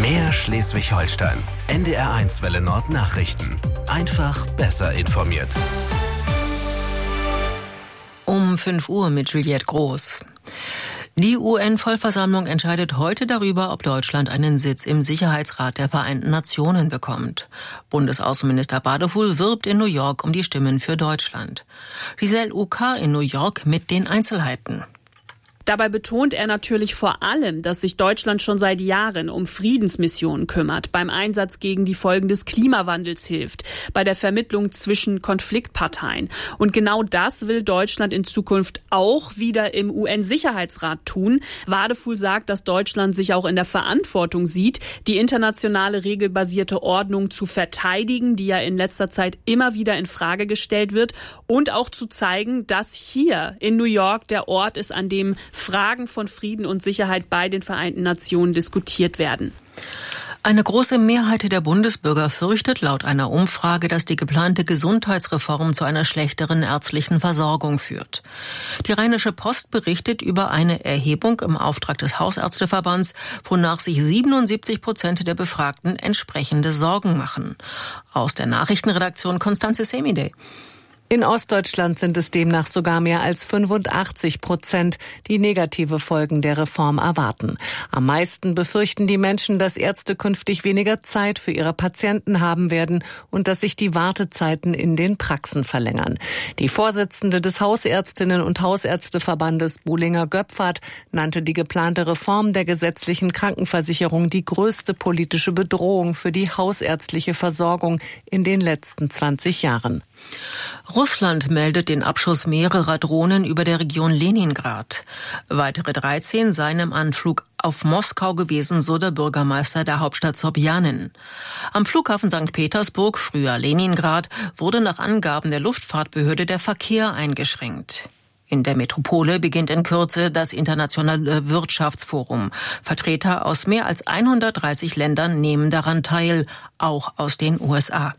Mehr Schleswig-Holstein. NDR1 Welle Nord Nachrichten. Einfach besser informiert. Um 5 Uhr mit Juliette Groß. Die UN-Vollversammlung entscheidet heute darüber, ob Deutschland einen Sitz im Sicherheitsrat der Vereinten Nationen bekommt. Bundesaußenminister Badefuhl wirbt in New York um die Stimmen für Deutschland. Giselle Uka in New York mit den Einzelheiten. Dabei betont er natürlich vor allem, dass sich Deutschland schon seit Jahren um Friedensmissionen kümmert, beim Einsatz gegen die Folgen des Klimawandels hilft, bei der Vermittlung zwischen Konfliktparteien. Und genau das will Deutschland in Zukunft auch wieder im UN-Sicherheitsrat tun. Wadefuhl sagt, dass Deutschland sich auch in der Verantwortung sieht, die internationale regelbasierte Ordnung zu verteidigen, die ja in letzter Zeit immer wieder in Frage gestellt wird, und auch zu zeigen, dass hier in New York der Ort ist, an dem Fragen von Frieden und Sicherheit bei den Vereinten Nationen diskutiert werden. Eine große Mehrheit der Bundesbürger fürchtet laut einer Umfrage, dass die geplante Gesundheitsreform zu einer schlechteren ärztlichen Versorgung führt. Die Rheinische Post berichtet über eine Erhebung im Auftrag des Hausärzteverbands, wonach sich 77% der Befragten entsprechende Sorgen machen. Aus der Nachrichtenredaktion Constanze Semidey. In Ostdeutschland sind es demnach sogar mehr als 85%, die negative Folgen der Reform erwarten. Am meisten befürchten die Menschen, dass Ärzte künftig weniger Zeit für ihre Patienten haben werden und dass sich die Wartezeiten in den Praxen verlängern. Die Vorsitzende des Hausärztinnen- und Hausärzteverbandes Buhlinger-Göpfert nannte die geplante Reform der gesetzlichen Krankenversicherung die größte politische Bedrohung für die hausärztliche Versorgung in den letzten 20 Jahren. Russland meldet den Abschuss mehrerer Drohnen über der Region Leningrad. Weitere 13 seien im Anflug auf Moskau gewesen, so der Bürgermeister der Hauptstadt Sobjanin. Am Flughafen St. Petersburg, früher Leningrad, wurde nach Angaben der Luftfahrtbehörde der Verkehr eingeschränkt. In der Metropole beginnt in Kürze das Internationale Wirtschaftsforum. Vertreter aus mehr als 130 Ländern nehmen daran teil, auch aus den USA.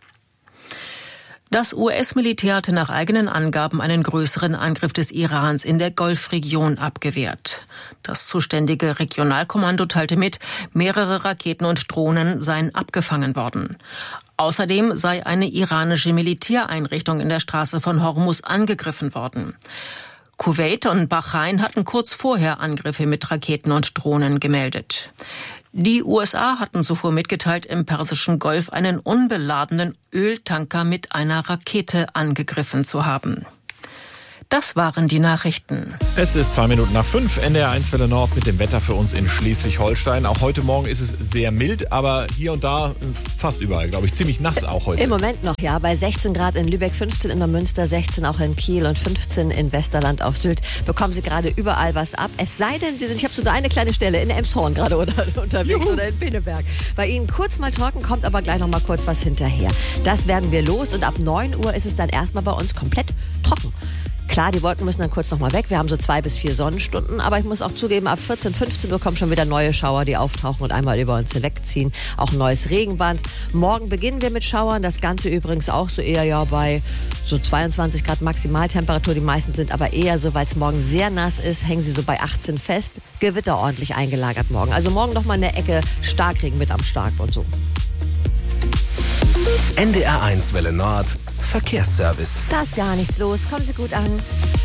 Das US-Militär hatte nach eigenen Angaben einen größeren Angriff des Irans in der Golfregion abgewehrt. Das zuständige Regionalkommando teilte mit, mehrere Raketen und Drohnen seien abgefangen worden. Außerdem sei eine iranische Militäreinrichtung in der Straße von Hormuz angegriffen worden. Kuwait und Bahrain hatten kurz vorher Angriffe mit Raketen und Drohnen gemeldet. Die USA hatten zuvor mitgeteilt, im Persischen Golf einen unbeladenen Öltanker mit einer Rakete angegriffen zu haben. Das waren die Nachrichten. Es ist 5:02, NDR1 Welle Nord mit dem Wetter für uns in Schleswig-Holstein. Auch heute Morgen ist es sehr mild, aber hier und da fast überall, glaube ich, ziemlich nass auch heute. Im Moment noch, ja, bei 16 Grad in Lübeck, 15 in Neumünster, 16 auch in Kiel und 15 in Westerland auf Sylt. Bekommen Sie gerade überall was ab. Es sei denn, ich habe so eine kleine Stelle in Elmshorn gerade unterwegs oder in Pinneberg. Bei Ihnen kurz mal trocken, kommt aber gleich noch mal kurz was hinterher. Das werden wir los und ab 9 Uhr ist es dann erstmal bei uns komplett trocken. Klar, die Wolken müssen dann kurz nochmal weg. Wir haben so 2 bis 4 Sonnenstunden. Aber ich muss auch zugeben, ab 14, 15 Uhr kommen schon wieder neue Schauer, die auftauchen und einmal über uns hinwegziehen. Auch ein neues Regenband. Morgen beginnen wir mit Schauern. Das Ganze übrigens auch so eher ja bei so 22 Grad Maximaltemperatur. Die meisten sind aber eher so, weil es morgen sehr nass ist, hängen sie so bei 18 fest. Gewitter ordentlich eingelagert morgen. Also morgen nochmal eine Ecke Starkregen mit am Start und so. NDR1 Welle Nord Verkehrsservice. Da ist gar nichts los. Kommen Sie gut an.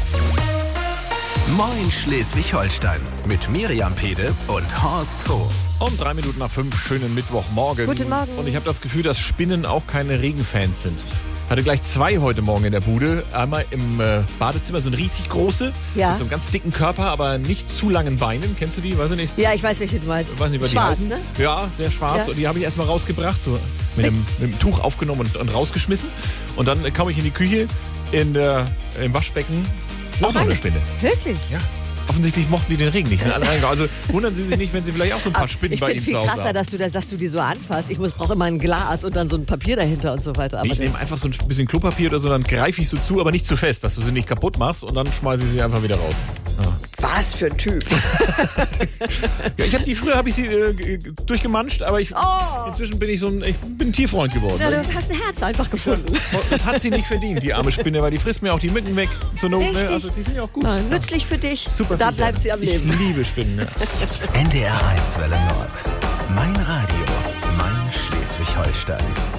Moin Schleswig-Holstein mit Miriam Pede und Horst Hof. Um 5:03, schönen Mittwochmorgen. Guten Morgen. Und ich habe das Gefühl, dass Spinnen auch keine Regenfans sind. Ich hatte gleich 2 heute Morgen in der Bude. Einmal im Badezimmer, so eine richtig große, mit so einem ganz dicken Körper, aber nicht zu langen Beinen. Kennst du die? Weiß ich nicht. Ja, ich weiß, welche du meinst. Ich weiß nicht, was schwarz, die heißen. Ne? Ja, sehr schwarz. Ja. Und die habe ich erstmal rausgebracht, so mit einem Tuch aufgenommen und rausgeschmissen. Und dann komme ich in die Küche, im Waschbecken. Auch noch eine Spinne. Wirklich? Ja. Offensichtlich mochten die den Regen nicht. Sind alle reingegangen. Also wundern Sie sich nicht, wenn Sie vielleicht auch so ein paar Spinnen bei Ihnen zu Hause haben. Ich finde viel krasser, dass du die so anfasst. Ich brauche immer ein Glas und dann so ein Papier dahinter und so weiter. Aber ich nehme einfach so ein bisschen Klopapier oder so, dann greife ich so zu, aber nicht zu fest, dass du sie nicht kaputt machst und dann schmeiße ich sie einfach wieder raus. Ja. Was für ein Typ. Ja, früher habe ich sie durchgemanscht, aber inzwischen bin ich bin ein Tierfreund geworden. Ja, du hast ein Herz einfach gefunden. Ja, das hat sie nicht verdient, die arme Spinne, weil die frisst mir auch die Mücken weg zur Not. Ne? Also die finde ich auch gut. Nützlich für dich. Super. Da bleibt sie am Leben. Ich liebe Spinnen. Ja. NDR1 Welle Nord. Mein Radio, mein Schleswig-Holstein.